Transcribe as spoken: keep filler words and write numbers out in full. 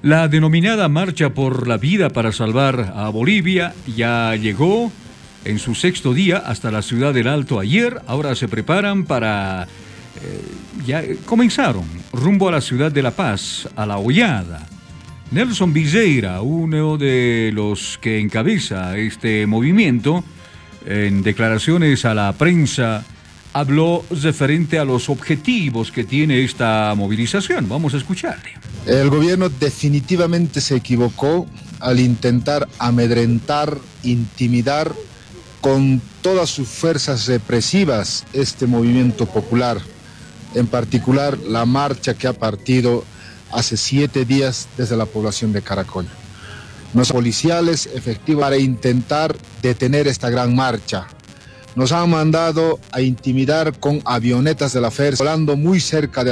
La denominada Marcha por la Vida para Salvar a Bolivia ya llegó en su sexto día hasta la ciudad del Alto ayer. Ahora se preparan para... Eh, ya comenzaron rumbo a la ciudad de La Paz, a La Hollada. Nelson Viseira, uno de los que encabeza este movimiento, en declaraciones a la prensa, habló referente a los objetivos que tiene esta movilización. Vamos a escucharle. El gobierno definitivamente se equivocó al intentar amedrentar, intimidar con todas sus fuerzas represivas este movimiento popular, en particular la marcha que ha partido hace siete días desde la población de Caracollo. Los policiales efectivos para intentar detener esta gran marcha. Nos han mandado a intimidar con avionetas de la F E R, volando muy cerca de